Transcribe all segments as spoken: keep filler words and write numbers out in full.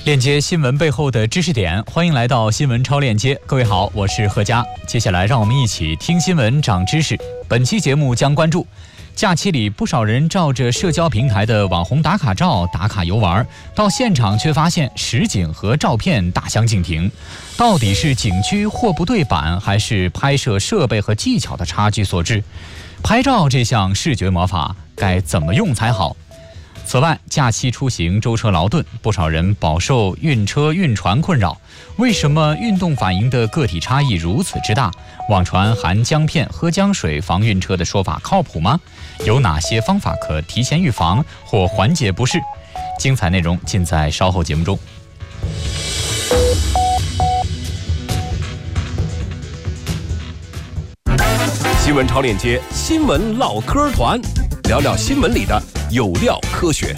链接新闻背后的知识点，欢迎来到新闻超链接。各位好，我是贺佳。接下来让我们一起听新闻长知识。本期节目将关注假期里不少人照着社交平台的网红打卡照打卡游玩，到现场却发现实景和照片大相径庭。到底是景区货不对版，还是拍摄设备和技巧的差距所致？拍照这项视觉魔法该怎么用才好？此外，假期出行舟车劳顿，不少人饱受晕车晕船困扰。为什么运动反应的个体差异如此之大？网传含姜片喝姜水防晕车的说法靠谱吗？有哪些方法可提前预防或缓解不适？精彩内容尽在稍后节目中。 新闻超链接，新闻唠嗑团，聊聊新闻里的有料科学。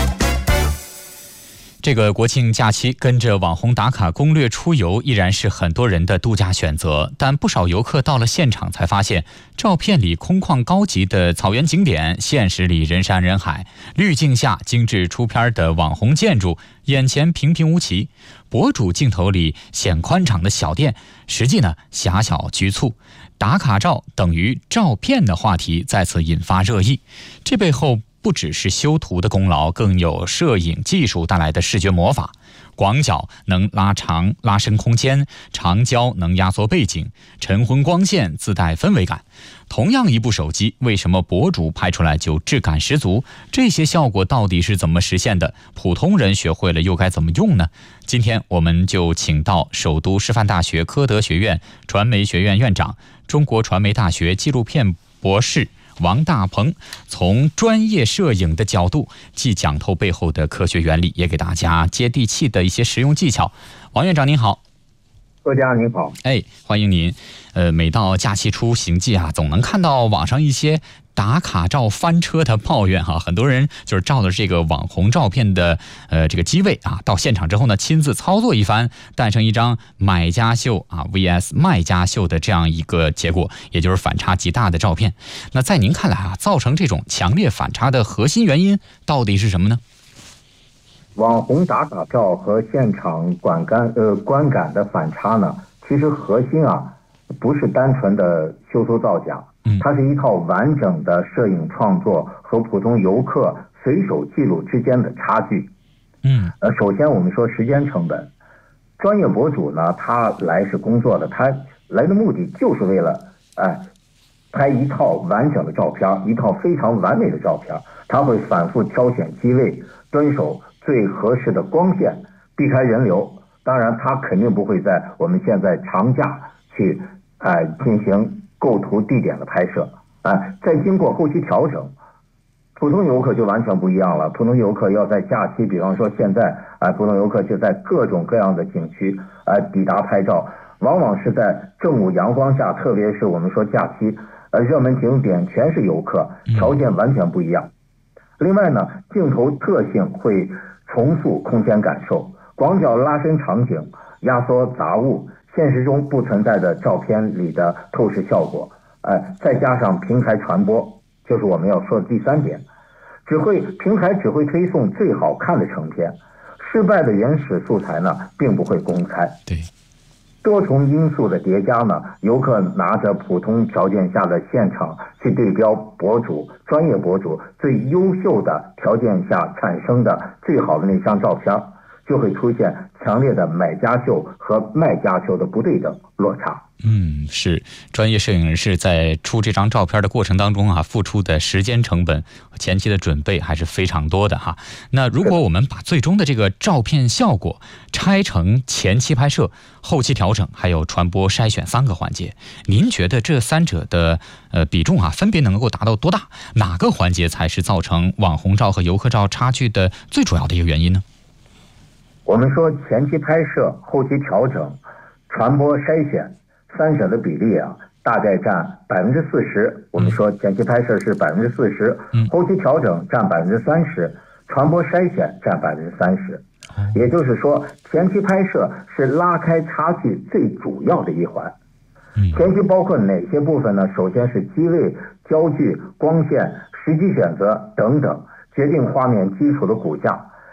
这个国庆假期跟着网红打卡攻略出游依然是很多人的度假选择，但不少游客到了现场才发现，照片里空旷高级的草原景点，现实里人山人海，滤镜下精致出片的网红建筑，眼前平平无奇。博主镜头里显宽敞的小店，实际呢狭小局促。打卡照等于照片的话题再次引发热议，这背后不只是修图的功劳，更有摄影技术带来的视觉魔法。广角能拉长拉伸空间，长焦能压缩背景，晨昏光线自带氛围感。同样一部手机，为什么博主拍出来就质感十足？这些效果到底是怎么实现的？普通人学会了又该怎么用呢？今天我们就请到首都师范大学科德学院传媒学院院长、中国传媒大学纪录片博士王大鹏，从专业摄影的角度，既讲透背后的科学原理，也给大家接地气的一些实用技巧。王院长您好。 各家您好。 哎，欢迎您。呃，每到假期出行季啊，总能看到网上一些打卡照翻车的抱怨哈，很多人就是照的这个网红照片的呃这个机位啊，到现场之后呢，亲自操作一番，诞生一张买家秀啊 V S 卖家秀的这样一个结果，也就是反差极大的照片。那在您看来啊，造成这种强烈反差的核心原因到底是什么呢？ 网红打卡照和现场观感呃观感的反差呢，其实核心啊不是单纯的修图造假，它是一套完整的摄影创作和普通游客随手记录之间的差距。嗯，呃，首先我们说时间成本，专业博主呢，他来是工作的，他来的目的就是为了哎拍一套完整的照片，一套非常完美的照片，他会反复挑选机位，蹲守最合适的光线，避开人流。当然他肯定不会在我们现在长假去哎、呃、进行构图地点的拍摄，哎、呃，再经过后期调整。普通游客就完全不一样了，普通游客要在假期，比方说现在啊、呃，普通游客就在各种各样的景区啊、呃、抵达拍照，往往是在正午阳光下，特别是我们说假期，呃，热门景点全是游客，条件完全不一样。另外呢，镜头特性会重塑空间感受，广角拉伸场景，压缩杂物，现实中不存在的照片里的透视效果，哎，再加上平台传播，就是我们要说的第三点，只会平台只会推送最好看的成片，失败的原始素材呢，并不会公开。 对。 多重因素的叠加呢，游客拿着普通条件下的现场去对标博主、专业博主最优秀的条件下产生的最好的那张照片，就会出现强烈的买家秀和卖家秀的不对等落差。 嗯，是专业摄影人士在出这张照片的过程当中啊，付出的时间成本、前期的准备还是非常多的哈。那如果我们把最终的这个照片效果拆成前期拍摄、后期调整还有传播筛选三个环节，您觉得这三者的呃比重啊，分别能够达到多大？哪个环节才是造成网红照和游客照差距的最主要的一个原因呢？ 我们说前期拍摄、后期调整、传播筛选三者的比例啊，大概占百分之四十。我们说前期拍摄是百分之四十，后期调整占百分之三十，传播筛选占百分之三十。也就是说，前期拍摄是拉开差距最主要的一环。前期包括哪些部分呢？首先是机位、焦距、光线、时机选择等等，决定画面基础的骨架。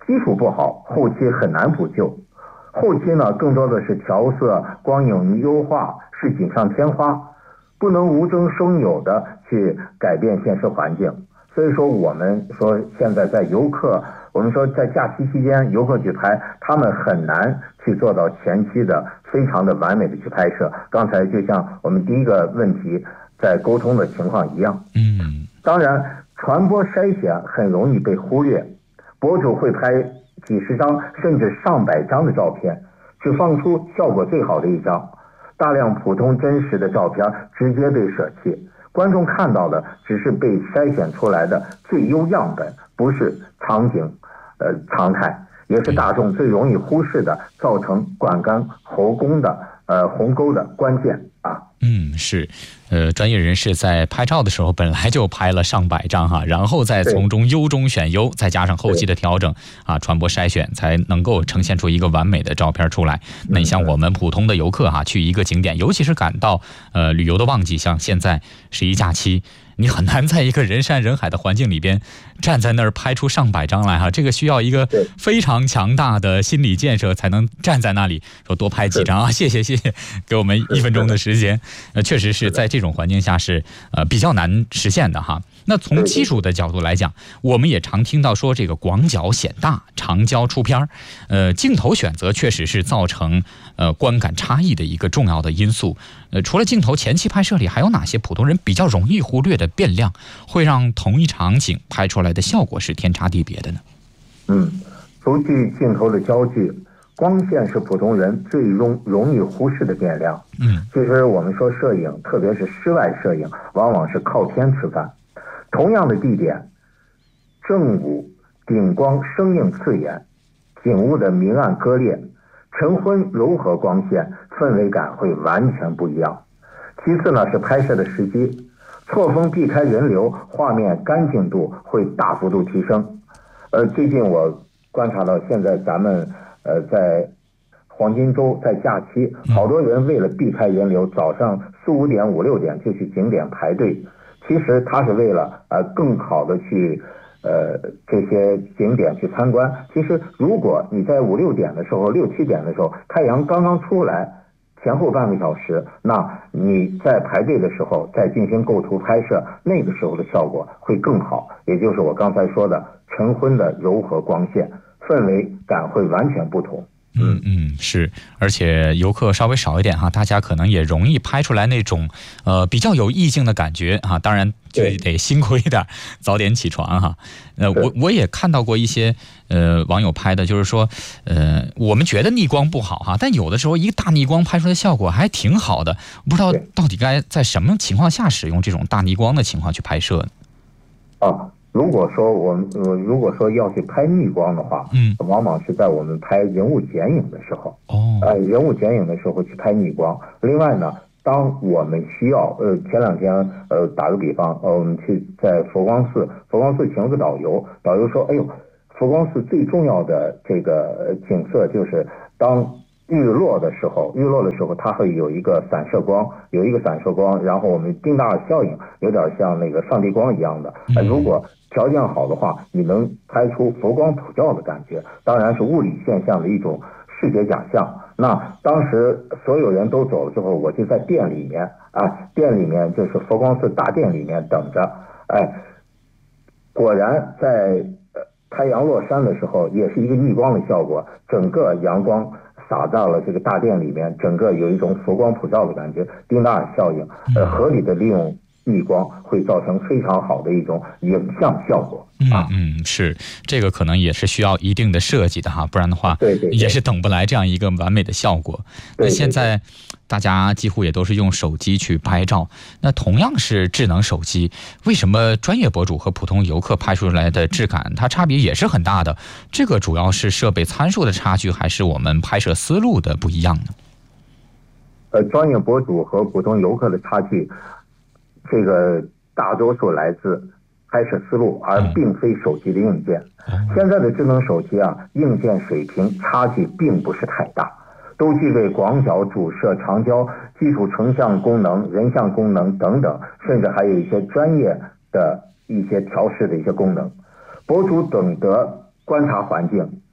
基础不好，后期很难补救。后期呢，更多的是调色、光影优化，是锦上添花，不能无中生有的去改变现实环境。所以说，我们说现在在游客，我们说在假期期间游客去拍，他们很难去做到前期的非常的完美的去拍摄。刚才就像我们第一个问题在沟通的情况一样， 嗯， 当然传播筛选很容易被忽略，博主会拍几十张甚至上百张的照片，只放出效果最好的一张，大量普通真实的照片直接被舍弃。观众看到的只是被筛选出来的最优样本，不是场景，呃常态，也是大众最容易忽视的，造成管干喉功的呃鸿沟的关键啊。 嗯，是，呃，专业人士在拍照的时候本来就拍了上百张哈，然后再从中优中选优，再加上后期的调整啊，传播筛选，才能够呈现出一个完美的照片出来。那你像我们普通的游客哈，去一个景点，尤其是赶到呃旅游的旺季，像现在十一假期，你很难在一个人山人海的环境里边站在那儿拍出上百张来哈，这个需要一个非常强大的心理建设才能站在那里说多拍几张啊，谢谢谢谢，给我们一分钟的时间。呃，确实是在这种环境下是呃比较难实现的哈。那从技术的角度来讲，我们也常听到说这个广角显大，长焦出片儿，呃，镜头选择确实是造成呃观感差异的一个重要的因素。呃，除了镜头，前期拍摄里还有哪些普通人比较容易忽略的变量，会让同一场景拍出来的效果是天差地别的呢？ 嗯，除去镜头的焦距，光线是普通人最容容易忽视的变量。 嗯， 其实我们说摄影，特别是室外摄影，往往是靠天吃饭。同样的地点，正午顶光生硬刺眼，景物的明暗割裂，晨昏柔和光线，氛围感会完全不一样。其次呢是拍摄的时机，错峰避开人流，画面干净度会大幅度提升。呃，最近我观察到，现在咱们呃在黄金周在假期，好多人为了避开人流，早上四五点五六点就去景点排队。其实他是为了呃更好的去呃这些景点去参观。其实如果你在五六点的时候、六七点的时候，太阳刚刚出来，前后半个小时，那你在排队的时候再进行构图拍摄，那个时候的效果会更好。也就是我刚才说的晨昏的柔和光线，氛围感会完全不同。 嗯嗯，是，而且游客稍微少一点哈，大家可能也容易拍出来那种呃比较有意境的感觉哈。当然就得辛苦一点，早点起床哈。呃，我我也看到过一些呃网友拍的，就是说呃我们觉得逆光不好哈，但有的时候一个大逆光拍出来的效果还挺好的。不知道到底该在什么情况下使用这种大逆光的情况去拍摄呢？ 啊。如果说我们呃，如果说要去拍逆光的话，嗯，往往是在我们拍人物剪影的时候，哦，呃，人物剪影的时候去拍逆光。另外呢，当我们需要，呃，前两天，呃，打个比方，呃，我们去在佛光寺，佛光寺请了个导游，导游说，哎呦，佛光寺最重要的这个景色就是当日落的时候，日落的时候它会有一个散射光，有一个散射光，然后我们丁达尔效应有点像那个上帝光一样的。呃、如果条件好的话，你能拍出佛光普照的感觉，当然是物理现象的一种视觉假象。那当时所有人都走了之后，我就在店里面啊，店里面就是佛光寺大殿里面等着，哎，果然在太阳落山的时候，也是一个逆光的效果，整个阳光洒到了这个大殿里面，整个有一种佛光普照的感觉，丁达尔效应，呃，合理的利用逆光会造成非常好的一种影像效果。 嗯嗯，是，这个可能也是需要一定的设计的哈，不然的话， 对对， 也是等不来这样一个完美的效果。那现在大家几乎也都是用手机去拍照，那同样是智能手机，为什么专业博主和普通游客拍出来的质感它差别也是很大的？这个主要是设备参数的差距，还是我们拍摄思路的不一样呢？ 呃，专业博主和普通游客的差距，这个大多数来自拍摄思路，而并非手机的硬件。现在的智能手机啊，硬件水平差距并不是太大，都具备广角、主摄、长焦、基础成像功能、人像功能等等，甚至还有一些专业的一些调试的一些功能。博主懂得观察环境，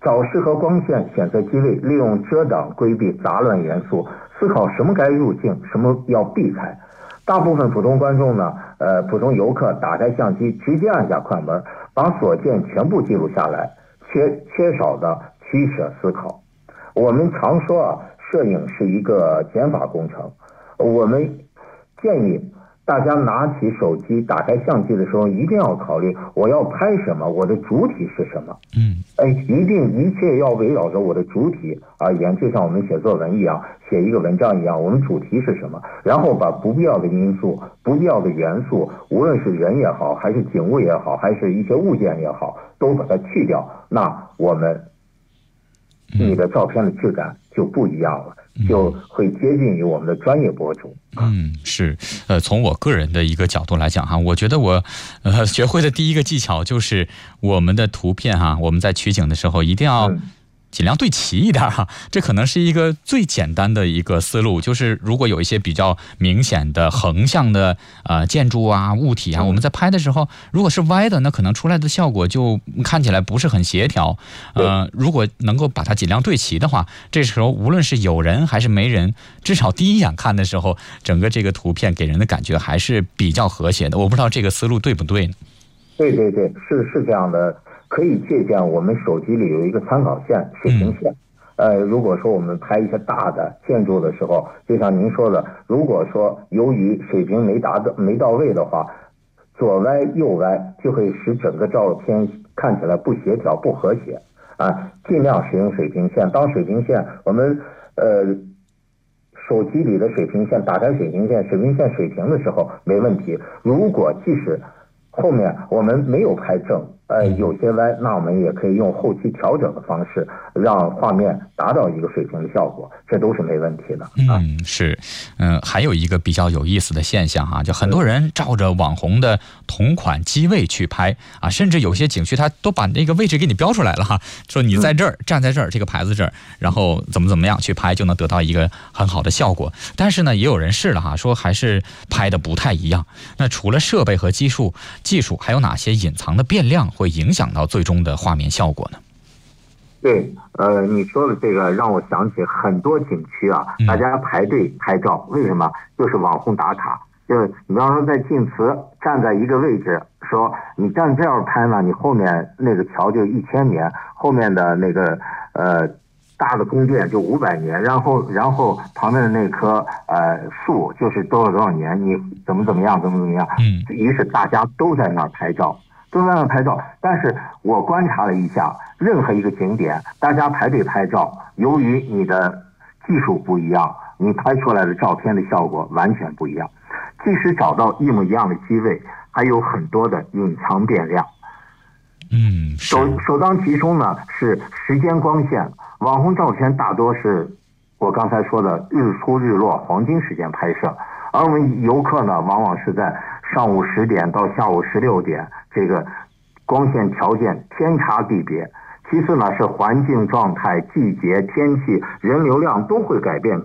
找适合光线，选择机位，利用遮挡规避杂乱元素，思考什么该入镜，什么要避开。大部分普通观众呢，呃，普通游客打开相机，直接按下快门，把所见全部记录下来，缺缺少的取舍思考。我们常说啊，摄影是一个减法工程。我们建议大家拿起手机、打开相机的时候，一定要考虑我要拍什么，我的主体是什么。 嗯， 哎，一定一切要围绕着我的主体而言，就像我们写作文一样，写一个文章一样，我们主题是什么，然后把不必要的因素、不必要的元素，无论是人也好，还是景物也好，还是一些物件也好，都把它去掉，那我们你的照片的质感就不一样了。就会接近于我们的专业博主。 嗯，是，呃，从我个人的一个角度来讲哈，我觉得我，呃，学会的第一个技巧就是我们的图片哈，我们在取景的时候一定要尽量对齐一点哈，这可能是一个最简单的一个思路。就是如果有一些比较明显的横向的呃建筑啊、物体啊，我们在拍的时候，如果是歪的，那可能出来的效果就看起来不是很协调。呃，如果能够把它尽量对齐的话，这时候无论是有人还是没人，至少第一眼看的时候，整个这个图片给人的感觉还是比较和谐的。我不知道这个思路对不对呢？ 对对对，是是这样的。可以借鉴我们手机里有一个参考线，水平线。呃，如果说我们拍一些大的建筑的时候，就像您说的，如果说由于水平没达到没到位的话，左歪右歪就会使整个照片看起来不协调、不和谐啊。尽量使用水平线。当水平线我们呃手机里的水平线打开水平线，水平线水平的时候没问题。如果即使后面我们没有拍正，呃，有些歪，那我们也可以用后期调整的方式，让画面达到一个水平的效果，这都是没问题的。 啊、嗯，是，嗯、呃，还有一个比较有意思的现象哈、啊，就很多人照着网红的同款机位去拍啊，甚至有些景区他都把那个位置给你标出来了哈，说你在这儿、嗯、站在这儿这个牌子这儿，然后怎么怎么样去拍就能得到一个很好的效果。但是呢，也有人试了哈，说还是拍的不太一样。那除了设备和技术，技术还有哪些隐藏的变量会影响到最终的画面效果呢？ 对，呃，你说的这个让我想起很多景区啊，大家排队拍照，为什么？就是网红打卡。就是你比方说在晋祠站在一个位置，说你站这样拍呢，你后面那个桥就一千年，后面的那个呃大的宫殿就五百年，然后然后旁边的那棵呃树就是多少多少年，你怎么怎么样，怎么怎么样。嗯。于是大家都在那儿拍照。都在那拍照，但是我观察了一下，任何一个景点，大家排队拍照，由于你的技术不一样，你拍出来的照片的效果完全不一样。即使找到一模一样的机位，还有很多的隐藏变量。 嗯， 首首当其冲呢是时间光线，网红照片大多是我刚才说的日出日落黄金时间拍摄，而我们游客呢，往往是在上午十点到下午十六点，这个光线条件天差地别。其次呢是环境状态、季节、天气、人流量都会改变